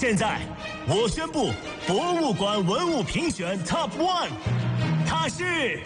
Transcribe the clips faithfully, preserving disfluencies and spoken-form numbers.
现在我宣布，博物馆文物评选 Top One， 它是。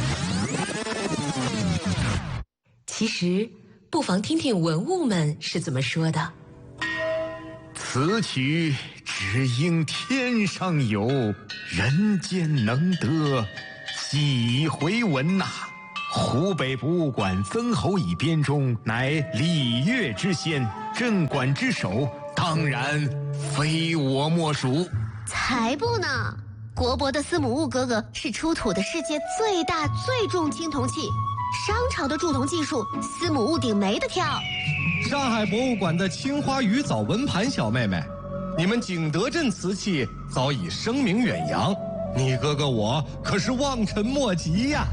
其实，不妨听听文物们是怎么说的。 此曲只应天上有，人间能得几回闻呐、啊！湖北博物馆曾侯乙编钟，乃礼乐之先，镇馆之首，当然非我莫属。 才不呢！国博的司母戊哥哥是出土的世界最大最重青铜器，商朝的铸铜技术，司母戊鼎没得挑。 上海博物馆的青花鱼藻纹盘小妹妹，你们景德镇瓷器早已声名远扬，你哥哥我可是望尘莫及呀！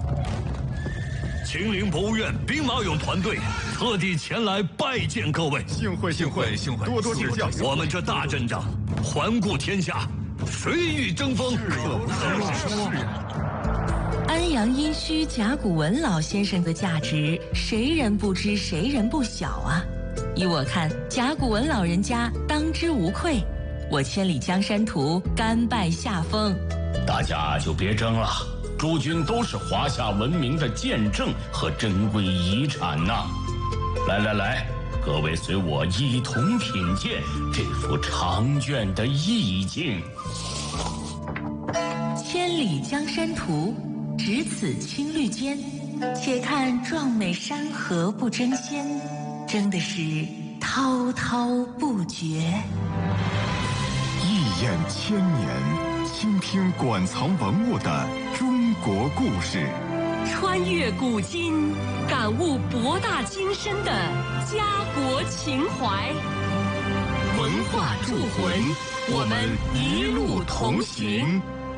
秦岭博物院兵马俑团队特地前来拜见各位， 幸会幸会幸会，多多指教。 我们这大阵仗，环顾天下，谁与争锋？ 可不是呀。 安阳殷墟甲骨文老先生的价值，谁人不知，谁人不晓啊！依我看，甲骨文老人家当之无愧。我千里江山图，甘拜下风。 大家就别争了。诸君都是华夏文明的见证和珍贵遗产呐、啊！来来来，各位随我一同品鉴这幅长卷的意境。 千里江山图，只此青绿间，且看壮美山河不争先，争的是滔滔不绝。 一眼千年，倾听馆藏文物的中国故事， 穿越古今，感悟博大精深的家国情怀。文化铸魂，我们一路同行。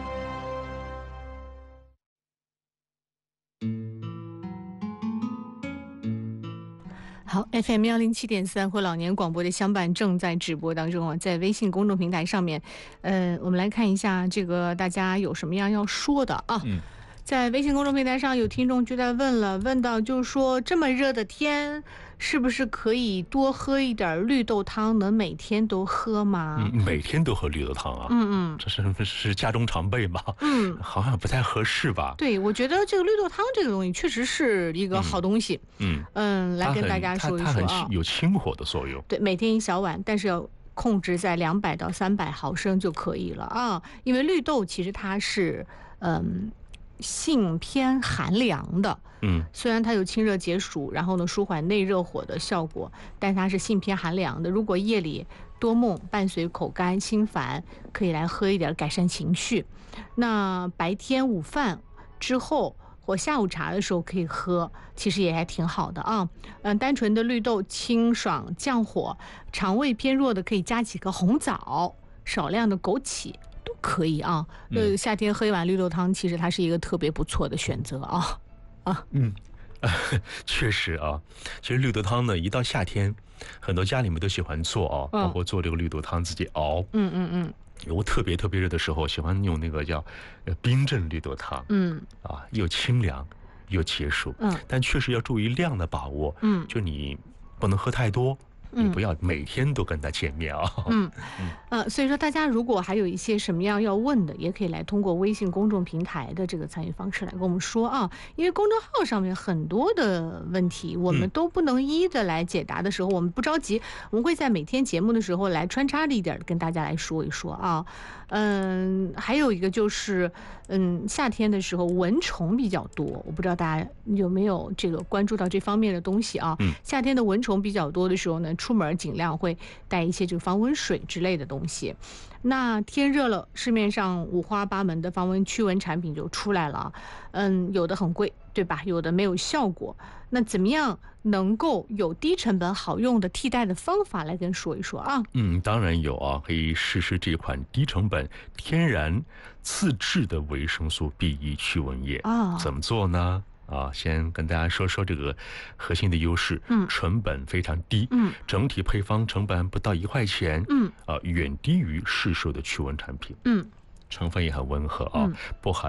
好 ，F M 幺零七点三或老年广播的相伴正在直播当中啊，在微信公众平台上面，呃，我们来看一下这个大家有什么样要说的啊。嗯，在微信公众平台上有听众就在问了，问到就是说这么热的天，是不是可以多喝一点绿豆汤？能每天都喝吗？ 嗯，每天都喝绿豆汤啊？嗯嗯，这是是家中常备吗？嗯，好像不太合适吧？ 对，我觉得这个绿豆汤这个东西确实是一个好东西。嗯 嗯, 嗯，来跟大家说一说啊， 它很有清火的作用。 对，每天一小碗，但是要控制在两百到三百毫升就可以了啊。因为绿豆其实它是嗯。性偏寒凉的，嗯，虽然它有清热解暑，然后呢舒缓内热火的效果，但它是性偏寒凉的。如果夜里多梦，伴随口干心烦，可以来喝一点改善情绪。那白天午饭之后或下午茶的时候可以喝，其实也还挺好的啊。嗯，单纯的绿豆清爽降火，肠胃偏弱的可以加几个红枣，少量的枸杞。都可以啊，呃，夏天喝一碗绿豆汤，其实它是一个特别不错的选择啊，啊， 嗯，呃、确实啊，其实绿豆汤呢，一到夏天，很多家里面都喜欢做啊，嗯、包括做这个绿豆汤自己熬，嗯嗯嗯，有特别特别热的时候，喜欢用那个叫冰镇绿豆汤，嗯，啊，又清凉又解暑，嗯，但确实要注意量的把握，嗯，就你不能喝太多。你不要每天都跟他见面啊。 嗯，呃，所以说大家如果还有一些什么样要问的，也可以来通过微信公众平台的这个参与方式来跟我们说啊。因为公众号上面很多的问题，我们都不能一一的来解答的时候，我们不着急，我们会在每天节目的时候来穿插着一点跟大家来说一说啊。嗯，还有一个就是，嗯，夏天的时候蚊虫比较多，我不知道大家有没有这个关注到这方面的东西啊。嗯，夏天的蚊虫比较多的时候呢，出门尽量会带一些这个防蚊水之类的东西。那天热了，市面上五花八门的防蚊驱蚊产品就出来了，嗯，有的很贵，对吧？有的没有效果。那怎么样能够有低成本好用的替代的方法来跟说一说啊？ 嗯，当然有啊，可以试试这款低成本天然自制的维生素 B 一 驱蚊液啊。怎么做呢？啊，先跟大家说说这个核心的优势，嗯，成本非常低，嗯，整体配方成本不到一块钱，嗯，啊，远低于市售的驱蚊产品，嗯，成分也很温和啊，嗯、不含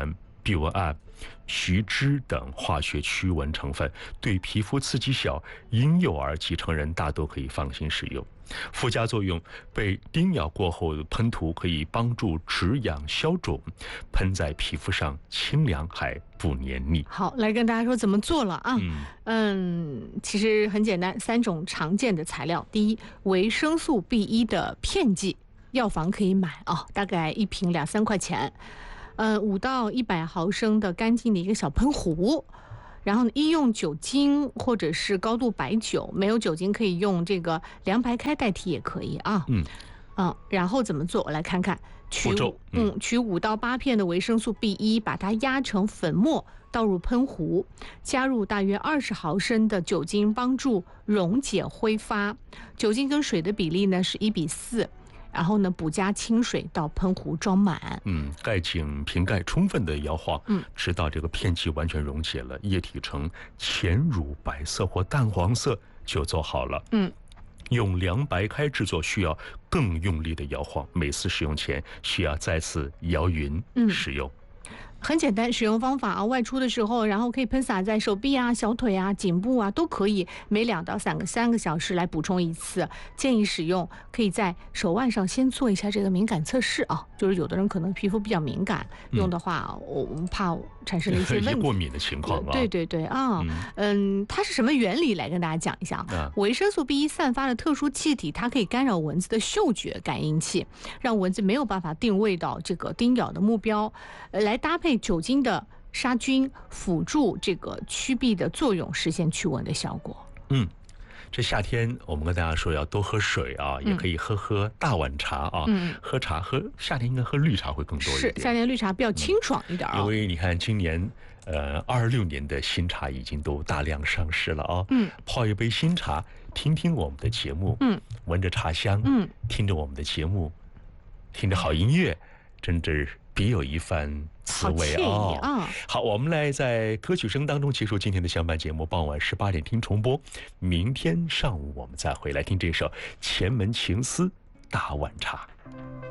避蚊胺、须酯等化学驱蚊成分，对皮肤刺激小，婴幼儿及成人大都可以放心使用。附加作用：被叮咬过后喷涂可以帮助止痒消肿，喷在皮肤上清凉还不黏腻。 好，来跟大家说怎么做了啊？嗯, 嗯，其实很简单，三种常见的材料。第一，维生素 B 一 的片剂，药房可以买啊，大概一瓶两三块钱。呃，五到一百毫升的干净的一个小喷壶。然后医用酒精或者是高度白酒，没有酒精可以用这个凉白开代替也可以啊。嗯，嗯，然后怎么做？我来看看。取五嗯，取五到八片的维生素 B 一，把它压成粉末，倒入喷壶，加入大约二十毫升的酒精，帮助溶解挥发。酒精跟水的比例呢是一比四。然后呢，补加清水到喷壶装满。 嗯，盖紧瓶盖，充分的摇晃，嗯，直到这个片剂完全溶解了，液体呈浅乳白色或淡黄色，就做好了。嗯，用凉白开制作需要更用力的摇晃，每次使用前需要再次摇匀使用。嗯， 很简单，使用方法啊，外出的时候，然后可以喷洒在手臂啊、小腿啊、颈部啊，都可以。每两到三个三个小时来补充一次。建议使用可以在手腕上先做一下这个敏感测试啊，就是有的人可能皮肤比较敏感，嗯、用的话我们怕产生了一些问题， 过敏的情况啊。 对对对啊，嗯, 嗯，它是什么原理？来跟大家讲一下。啊、维生素 B 一 散发的特殊气体，它可以干扰蚊子的嗅觉感应器，让蚊子没有办法定位到这个叮咬的目标，呃，来搭配酒精的杀菌，辅助这个驱避的作用，实现驱蚊的效果。 嗯，这夏天我们跟大家说要多喝水啊，嗯、也可以喝喝大碗茶啊。嗯，喝茶喝夏天应该喝绿茶会更多一点。 是，夏天绿茶比较清爽一点啊。 嗯、因为你看今年呃二六年的新茶已经都大量上市了啊。嗯，泡一杯新茶，听听我们的节目，嗯，闻着茶香，嗯，听着我们的节目，听着好音乐，真的别有一番滋味啊！ 啊好，我们来在歌曲声当中结束今天的相伴节目，傍晚十八点听重播，明天上午我们再回来听这首《前门情思大碗茶》。